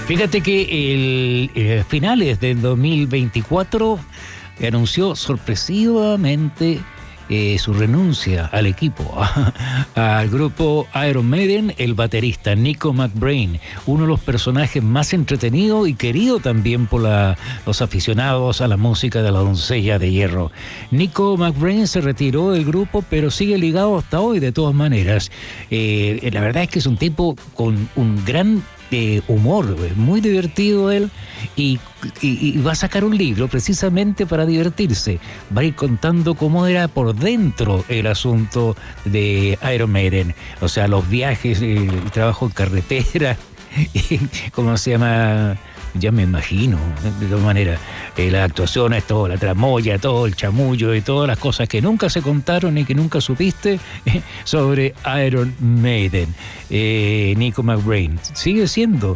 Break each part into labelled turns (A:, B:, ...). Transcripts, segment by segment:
A: Fíjate que finales del 2024 anunció sorpresivamente su renuncia al equipo, al grupo Iron Maiden, el baterista Nico McBrain, uno de los personajes más entretenidos y querido también por los aficionados a la música de la Doncella de Hierro. Nico McBrain se retiró del grupo, pero sigue ligado hasta hoy de todas maneras. La verdad es que es un tipo con un gran humor, muy divertido él, y va a sacar un libro precisamente para divertirse. Va a ir contando cómo era por dentro el asunto de Iron Maiden, o sea, los viajes, el trabajo en carretera, ¿cómo se llama? Ya me imagino, de todas maneras, las actuaciones, todo, la tramoya, todo el chamullo y todas las cosas que nunca se contaron y que nunca supiste sobre Iron Maiden. Nico McBrain sigue siendo,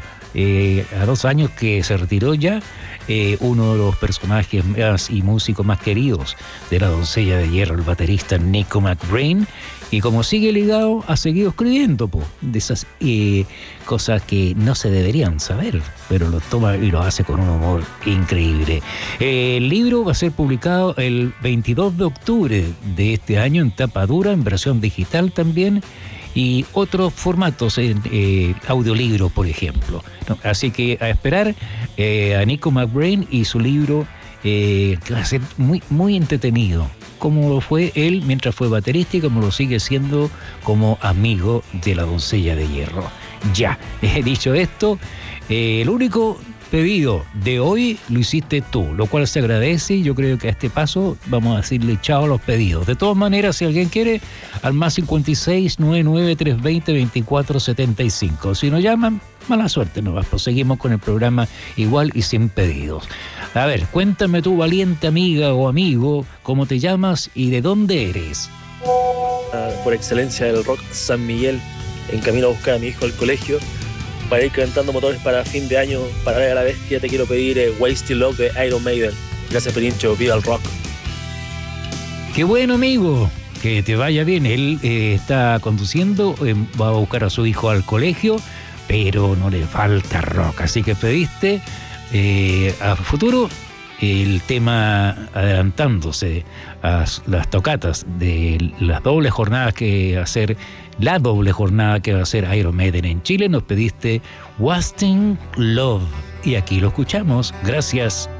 A: a 2 años que se retiró ya, uno de los personajes más y músicos más queridos de la Doncella de Hierro, el baterista Nico McBrain. Y como sigue ligado, ha seguido escribiendo de esas cosas que no se deberían saber, pero lo toma y lo hace con un humor increíble. El libro va a ser publicado el 22 de octubre de este año en tapa dura, en versión digital también, y otros formatos, en audiolibro, por ejemplo, ¿no? Así que a esperar a Nico McBrain y su libro, que va a ser muy, muy entretenido, como lo fue él mientras fue baterista y como lo sigue siendo como amigo de la Doncella de Hierro. Ya, dicho esto, el único pedido de hoy lo hiciste tú, lo cual se agradece, y yo creo que a este paso vamos a decirle chao a los pedidos. De todas maneras, si alguien quiere, al más 56 99 320 2475. Si nos llaman, mala suerte nomás, pues seguimos con el programa igual y sin pedidos. A ver, cuéntame tú, valiente amiga o amigo, cómo te llamas y de dónde eres.
B: Por excelencia del rock, San Miguel, en camino a buscar a mi hijo al colegio, para ir calentando motores para fin de año, para ver a la bestia. Te quiero pedir Wasted Love de Iron Maiden. Gracias, Perincho, viva el rock.
A: Qué bueno, amigo, que te vaya bien. Él está conduciendo, va a buscar a su hijo al colegio, pero no le falta rock, así que pediste a futuro el tema adelantándose a las tocatas de las dobles jornadas que va a ser, la doble jornada que va a hacer Iron Maiden en Chile. Nos pediste Wasting Love y aquí lo escuchamos. Gracias.